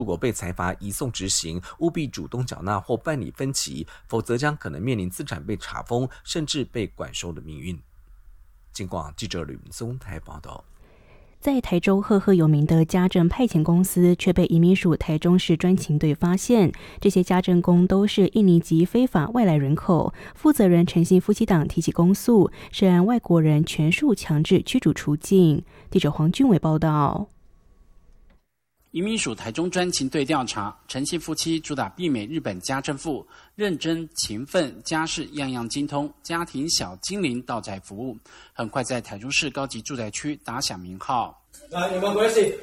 如果被裁罚移送执行，务必主动缴纳或办理分期，否则将可能面临资产被查封，甚至被管收的命运。警广记者吕明松台报道。 在台州赫赫有名的家政派遣公司却被移民署台中市专勤队发现，这些家政工都是印尼籍非法外来人口。负责人诚信夫妻档提起公诉，涉案外国人全数强制驱逐出境。记者黄俊伟报道。 移民署台中专勤队调查，诚信夫妻主打避美日本家政妇，认真勤奋，家事样样精通，家庭小精灵到宅服务，很快在台中市高级住宅区打响名号。 来，你们回去。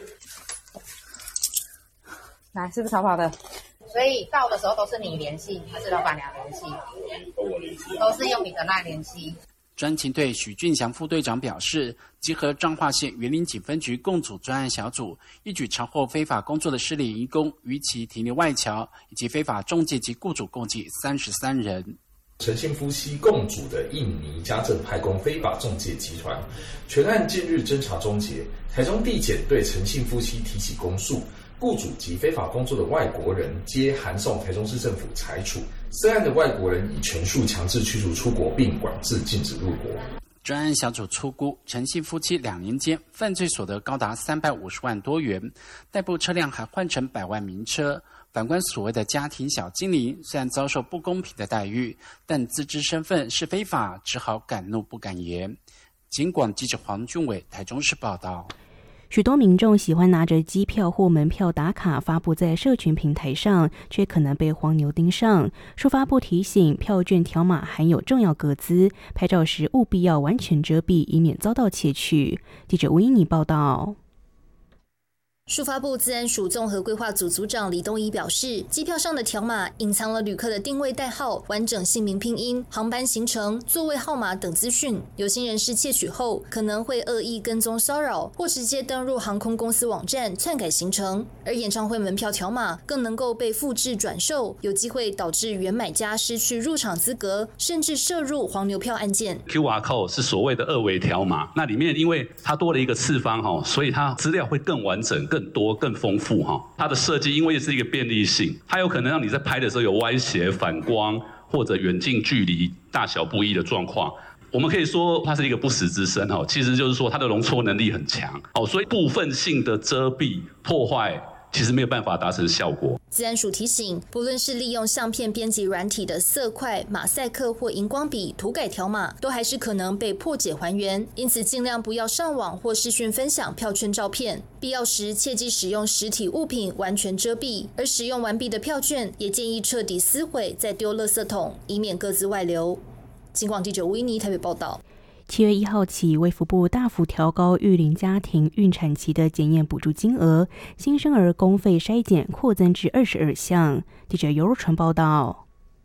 来，是不是逃跑的？ 所以到的时候都是你联系，还是老板娘联系？ 都我联系。 都是用你的LINE联系。 专勤队许俊祥副队长表示，集合彰化县员林警分局共组专案小组，一举查获非法工作的失联移工逾期停留外侨，以及非法中介及雇主共计33人。 诚信夫妻共组的印尼家政派工非法中介集团，全案近日侦查终结，台中地检对诚信夫妻提起公诉，雇主及非法工作的外国人皆函送台中市政府裁处，涉案的外国人已全数强制驱逐出国，并管制禁止入国。 专案小组粗估，诚信夫妻2年间犯罪所得高达350万多元，代步车辆还换成100万名车。反观所谓的家庭小精灵，虽然遭受不公平的待遇，但自知身份是非法，只好敢怒不敢言。警广记者黄俊伟台中市报道。 许多民众喜欢拿着机票或门票打卡发布在社群平台上，却可能被黄牛盯上。数发部提醒，票券条码含有重要个资，拍照时务必要完全遮蔽，以免遭到窃取。记者吴英妮报道。 数发部资安署综合规划组组长李东仪表示，机票上的条码隐藏了旅客的定位代号、完整姓名拼音、航班行程、座位号码等资讯。有心人士窃取后，可能会恶意跟踪骚扰，或直接登入航空公司网站篡改行程。而演唱会门票条码更能够被复制转售，有机会导致原买家失去入场资格，甚至涉入黄牛票案件。 QR code 是所谓的二维条码，那里面因为它多了一个次方，所以它资料会更完整、更多、更丰富。它的设计因为是一个便利性，它有可能让你在拍的时候有歪斜、反光或者远近距离大小不一的状况。我们可以说它是一个不时之声，其实就是说它的容错能力很强，所以部分性的遮蔽破坏其实没有办法达成效果。 资安署提醒，不论是利用相片编辑软体的色块、马赛克或荧光笔涂改条码，都还是可能被破解还原，因此尽量不要上网或视讯分享票券照片，必要时切忌使用实体物品完全遮蔽，而使用完毕的票券也建议彻底撕毁再丢垃圾桶，以免个资外流。警广记者吴依妮台北报道。 7月1号起，卫福部大幅调高育龄家庭孕产期的检验补助金额，新生儿公费筛检扩增至22项。记者尤若纯报道。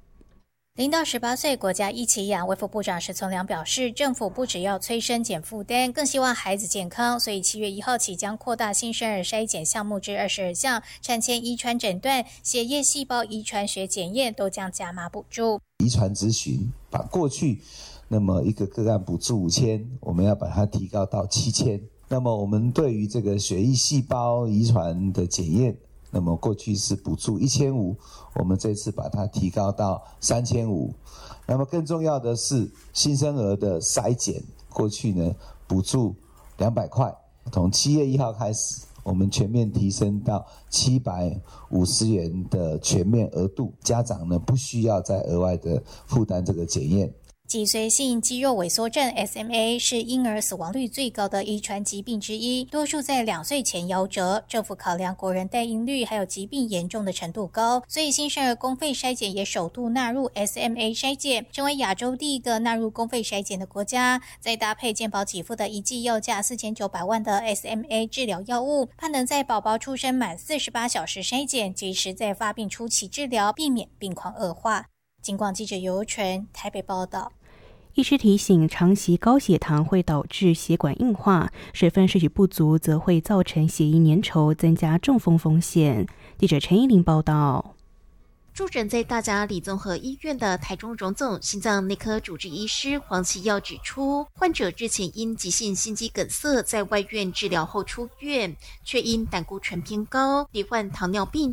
0到18岁国家一起养，卫福部长石从良表示，政府不只要催生减负担，更希望孩子健康，所以7月1号起将扩大新生儿筛检项目至22项，产前遗传诊断、血液细胞遗传学检验都将加码补助。 遗传咨询把过去那么一个个案补助5000，我们要把它提高到7000。那么我们对于这个血液细胞遗传的检验，那么过去是补助1500，我们这次把它提高到3500。那么更重要的是新生儿的筛检，过去呢补助200块，从7月1号开始，我们全面提升到750元的全面额度，家长呢不需要再额外的负担这个检验。 脊髓性肌肉萎缩症 SMA 是婴儿死亡率最高的遗传疾病之一，多数在2岁前夭折。政府考量国人代孕率还有疾病严重的程度高，所以新生儿公费筛检也首度纳入 SMA 筛检，成为亚洲第一个纳入公费筛检的国家。再搭配健保给付的一剂药价4900万的 SMA 治疗药物，盼能在宝宝出生满48小时筛检，及时在发病初期治疗，避免病况恶化。警广记者尤纯台北报道。 医师提醒，长期高血糖会导致血管硬化，水分摄取不足则会造成血液粘稠，增加中风风险。记者陈依玲报道。 住诊在大甲里综合医院的台中荣总心脏内科主治医师黄其耀指出，患者之前因急性心肌梗塞在外院治疗后出院，却因胆固醇偏高，罹患糖尿病